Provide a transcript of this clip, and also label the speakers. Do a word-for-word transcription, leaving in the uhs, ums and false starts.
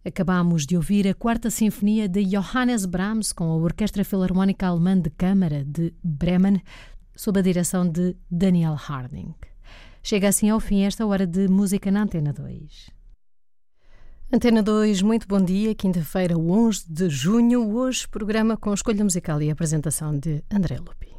Speaker 1: Acabámos de ouvir a Quarta Sinfonia de Johannes Brahms com a Orquestra Filarmónica Alemã de Câmara de Bremen, sob a direção de Daniel Harding. Chega assim ao fim esta hora de música na Antena dois. Antena dois, muito bom dia, quinta-feira, onze de junho, hoje programa com escolha musical e apresentação de André Lupi.